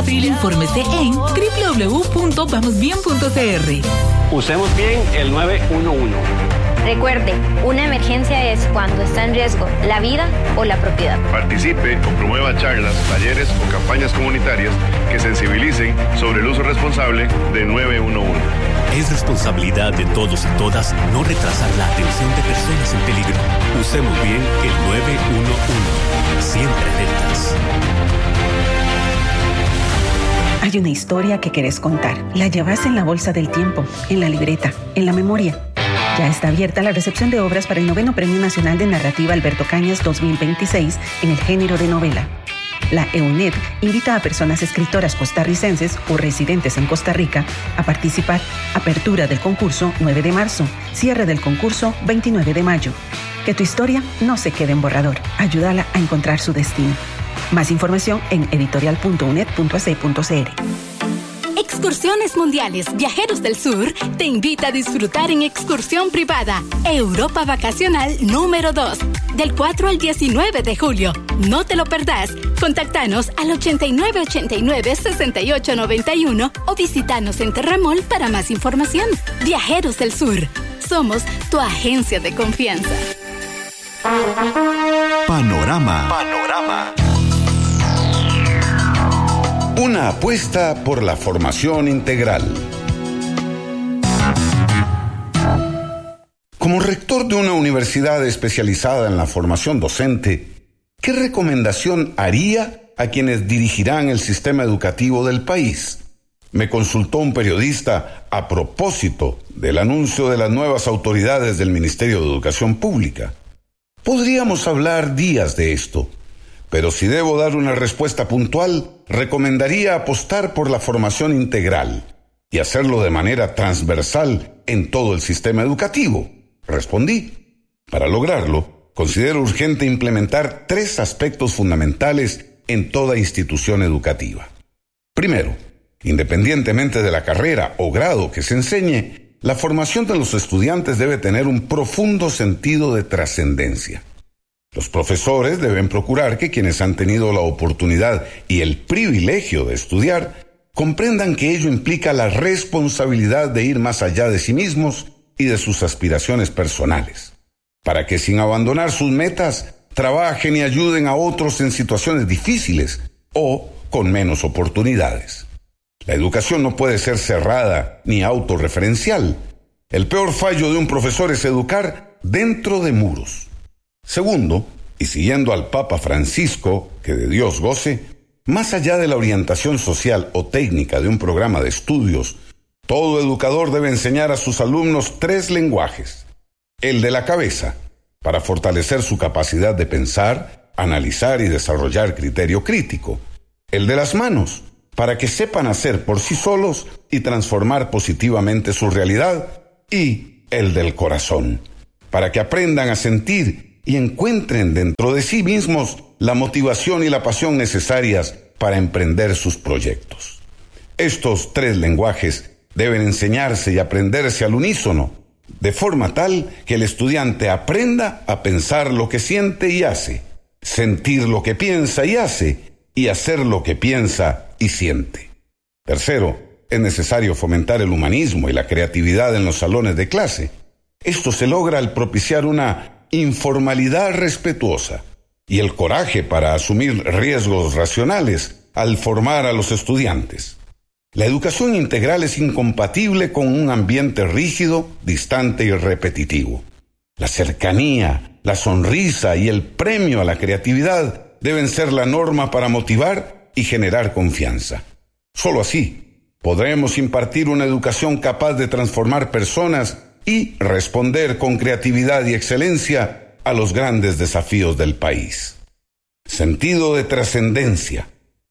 abril, infórmese en www.vamosbien.cr. Usemos bien el 911. Recuerde, una emergencia es cuando está en riesgo la vida o la propiedad. Participe o promueva charlas, talleres o campañas comunitarias que sensibilicen sobre el uso responsable de 911. Es responsabilidad de todos y todas no retrasar la atención de personas en peligro. Usemos bien el 911. Siempre alertas. Hay una historia que querés contar. La llevas en la bolsa del tiempo, en la libreta, en la memoria. Ya está abierta la recepción de obras para el 9º Premio Nacional de Narrativa Alberto Cañas 2026 en el género de novela. La EUNED invita a personas escritoras costarricenses o residentes en Costa Rica a participar. Apertura del concurso 9 de marzo, cierre del concurso 29 de mayo. Que tu historia no se quede en borrador. Ayúdala a encontrar su destino. Más información en editorial.uned.ac.cr. Excursiones Mundiales Viajeros del Sur te invita a disfrutar en excursión privada Europa Vacacional número 2 del 4 al 19 de julio. No te lo perdás. Contactanos al 8989-6891 o visitanos en Terramol para más información. Viajeros del Sur. Somos tu agencia de confianza. Panorama. Una apuesta por la formación integral. Como rector de una universidad especializada en la formación docente, ¿qué recomendación haría a quienes dirigirán el sistema educativo del país? Me consultó un periodista a propósito del anuncio de las nuevas autoridades del Ministerio de Educación Pública. Podríamos hablar días de esto, pero si debo dar una respuesta puntual, recomendaría apostar por la formación integral y hacerlo de manera transversal en todo el sistema educativo. Respondí. Para lograrlo, considero urgente implementar 3 aspectos fundamentales en toda institución educativa. Primero, independientemente de la carrera o grado que se enseñe, la formación de los estudiantes debe tener un profundo sentido de trascendencia. Los profesores deben procurar que quienes han tenido la oportunidad y el privilegio de estudiar comprendan que ello implica la responsabilidad de ir más allá de sí mismos y de sus aspiraciones personales, para que sin abandonar sus metas trabajen y ayuden a otros en situaciones difíciles o con menos oportunidades. La educación no puede ser cerrada ni autorreferencial. El peor fallo de un profesor es educar dentro de muros. Segundo, y siguiendo al Papa Francisco, que de Dios goce, más allá de la orientación social o técnica de un programa de estudios, todo educador debe enseñar a sus alumnos 3 lenguajes. El de la cabeza, para fortalecer su capacidad de pensar, analizar y desarrollar criterio crítico. El de las manos, para que sepan hacer por sí solos y transformar positivamente su realidad. Y el del corazón, para que aprendan a sentir y encuentren dentro de sí mismos la motivación y la pasión necesarias para emprender sus proyectos. Estos 3 lenguajes deben enseñarse y aprenderse al unísono, de forma tal que el estudiante aprenda a pensar lo que siente y hace, sentir lo que piensa y hace, y hacer lo que piensa y siente. Tercero, es necesario fomentar el humanismo y la creatividad en los salones de clase. Esto se logra al propiciar una informalidad respetuosa y el coraje para asumir riesgos racionales al formar a los estudiantes. La educación integral es incompatible con un ambiente rígido, distante y repetitivo. La cercanía, la sonrisa y el premio a la creatividad deben ser la norma para motivar y generar confianza. Solo así podremos impartir una educación capaz de transformar personas y responder con creatividad y excelencia a los grandes desafíos del país. Sentido de trascendencia,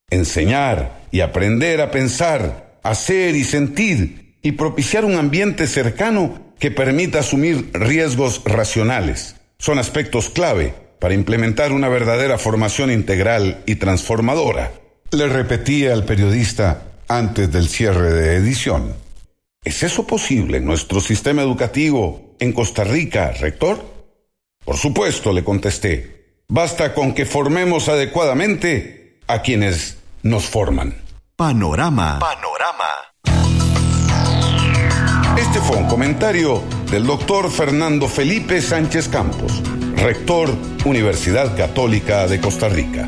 enseñar y aprender a pensar, hacer y sentir, y propiciar un ambiente cercano que permita asumir riesgos racionales. Son aspectos clave para implementar una verdadera formación integral y transformadora. Le repetía al periodista antes del cierre de edición. ¿Es eso posible en nuestro sistema educativo en Costa Rica, rector? Por supuesto, le contesté. Basta con que formemos adecuadamente a quienes nos forman. Panorama. Este fue un comentario del doctor Fernando Felipe Sánchez Campos, rector Universidad Católica de Costa Rica.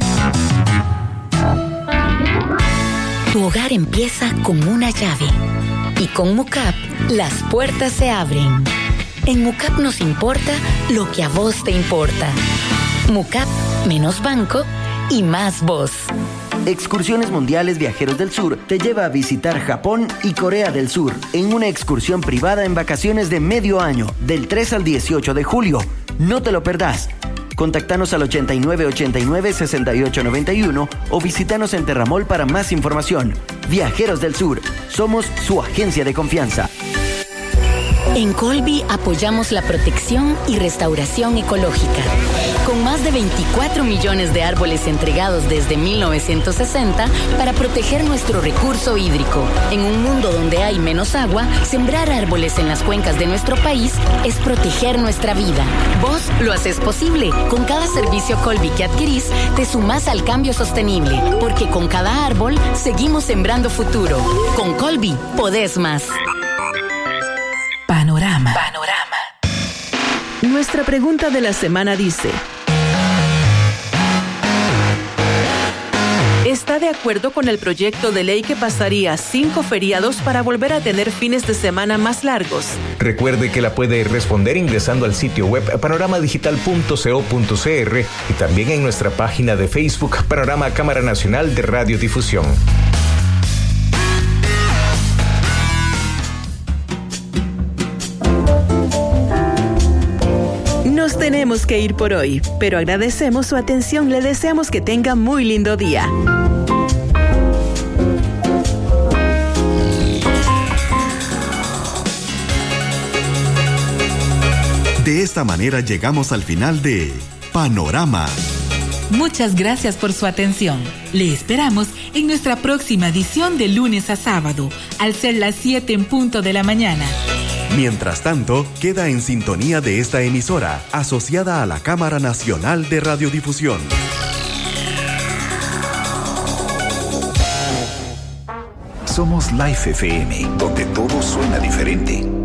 Tu hogar empieza con una llave y con MUCAP las puertas se abren. En MUCAP nos importa lo que a vos te importa. MUCAP, menos banco y más voz. Excursiones Mundiales Viajeros del Sur te lleva a visitar Japón y Corea del Sur en una excursión privada en vacaciones de medio año, del 3 al 18 de julio. No te lo perdás. Contáctanos al 8989-6891 o visítanos en Terramol para más información. Viajeros del Sur, somos su agencia de confianza. En Colby apoyamos la protección y restauración ecológica. Con más de 24 millones de árboles entregados desde 1960 para proteger nuestro recurso hídrico. En un mundo donde hay menos agua, sembrar árboles en las cuencas de nuestro país es proteger nuestra vida. Vos lo haces posible. Con cada servicio Colby que adquirís, te sumás al cambio sostenible. Porque con cada árbol, seguimos sembrando futuro. Con Colby, podés más. Panorama. Nuestra pregunta de la semana dice: ¿está de acuerdo con el proyecto de ley que pasaría 5 feriados para volver a tener fines de semana más largos? Recuerde que la puede responder ingresando al sitio web panoramadigital.co.cr y también en nuestra página de Facebook Panorama Cámara Nacional de Radiodifusión. Nos tenemos que ir por hoy, pero agradecemos su atención. Le deseamos que tenga muy lindo día. De esta manera llegamos al final de Panorama. Muchas gracias por su atención. Le esperamos en nuestra próxima edición de lunes a sábado, al ser las 7 en punto de la mañana. Mientras tanto, queda en sintonía de esta emisora, asociada a la Cámara Nacional de Radiodifusión. Somos Life FM, donde todo suena diferente.